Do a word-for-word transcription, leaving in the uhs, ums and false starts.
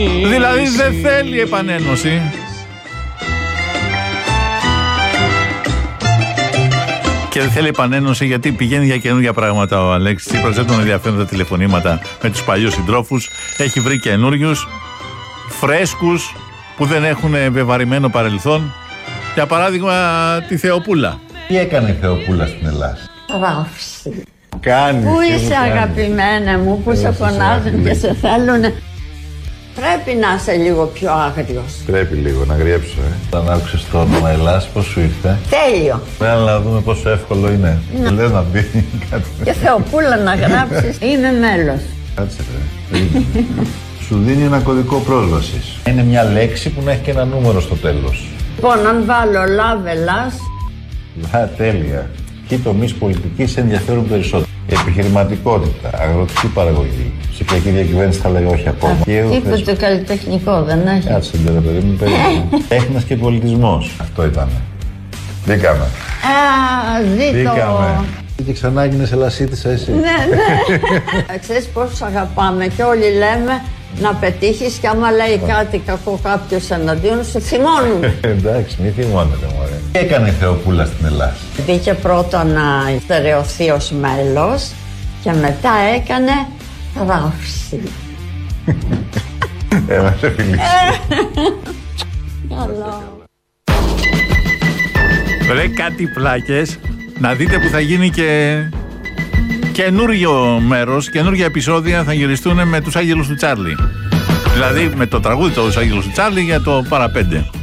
Δηλαδή δεν θέλει επανένωση. Και δεν θέλει επανένωση γιατί πηγαίνει για καινούργια πράγματα ο Αλέξης Τσίπρας. Δεν τον ενδιαφέρουν τα τηλεφωνήματα με τους παλιούς συντρόφους. Έχει βρει καινούριους, φρέσκους, που δεν έχουν βεβαρημένο παρελθόν. Για παράδειγμα τη Θεοπούλα. Τι έκανε η Θεοπούλα στην Ελλάδα? Ράφση. Κάνει. Πού είσαι αγαπημένα μου, που σε φωνάζουν και σε θέλουνε. Πρέπει να είσαι λίγο πιο άγριος. Πρέπει λίγο να γριέψω, ε. Αν άκουσες το όνομα Ελλάς, πώς σου ήρθε? Τέλειο. Πρέπει να δούμε πόσο εύκολο είναι. Ναι. Και λες να μπει κάτι. Και Θεοπούλα να γράψεις, είμαι μέλος. Κάτσε ρε. Σου δίνει ένα κωδικό πρόσβασης. Είναι μια λέξη που να έχει και ένα νούμερο στο τέλος. Λοιπόν, αν βάλω love Ελλάς. Α, τέλεια. Ποιοι τομείς πολιτικής σε ενδιαφέρουν περισσότερο? Επιχειρηματικότητα, αγροτική παραγωγή. Ψηφιακή διακυβέρνηση θα λέγα όχι ακόμα. Είπε το καλλιτεχνικό, δεν έχει. Κάτσε τώρα, παιδί μου, περίμενε. Τέχνας και πολιτισμός. Αυτό ήταν. Μπήκαμε. Α, ζήτω. Μπήκαμε. Και ξανά έγινες Ελλασίτισσα εσύ. Ναι, ναι. Ξέρεις πώς αγαπάμε και όλοι λέμε να πετύχεις και άμα λέει κάτι κακό κάποιος εναντίον σου, θυμώνουν. Εντάξει, μη θυμώνετε μωρέ. Τι έκανε η Θεοπούλα στην Ελλάδα? Μπήκε πρώτα να στερεωθεί ως μέλος και μετά έκανε ράφση. Έμασε φιλίση. Καλό. Βρε κάτι πλάκες, να δείτε που θα γίνει και καινούριο μέρος, καινούργια επεισόδια θα γυριστούν με τους Άγγελους του Τσάρλι. Δηλαδή με το τραγούδι του Άγγελους του Τσάρλι για το παραπέντε.